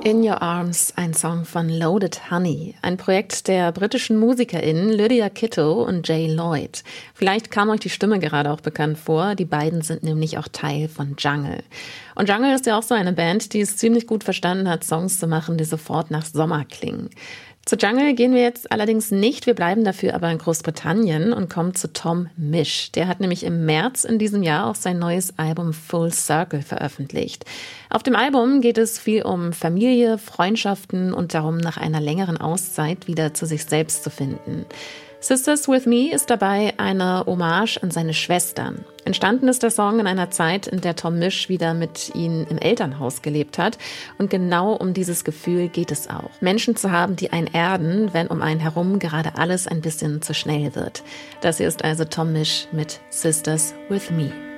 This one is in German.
In Your Arms, ein Song von Loaded Honey, ein Projekt der britischen MusikerInnen Lydia Kitto und Jay Lloyd. Vielleicht kam euch die Stimme gerade auch bekannt vor, die beiden sind nämlich auch Teil von Jungle. Und Jungle ist ja auch so eine Band, die es ziemlich gut verstanden hat, Songs zu machen, die sofort nach Sommer klingen. Zu Jungle gehen wir jetzt allerdings nicht, wir bleiben dafür aber in Großbritannien und kommen zu Tom Misch. Der hat nämlich im März in diesem Jahr auch sein neues Album Full Circle veröffentlicht. Auf dem Album geht es viel um Familie, Freundschaften und darum, nach einer längeren Auszeit wieder zu sich selbst zu finden. Sisters With Me ist dabei eine Hommage an seine Schwestern. Entstanden ist der Song in einer Zeit, in der Tom Misch wieder mit ihnen im Elternhaus gelebt hat. Und genau um dieses Gefühl geht es auch. Menschen zu haben, die einen erden, wenn um einen herum gerade alles ein bisschen zu schnell wird. Das hier ist also Tom Misch mit Sisters With Me.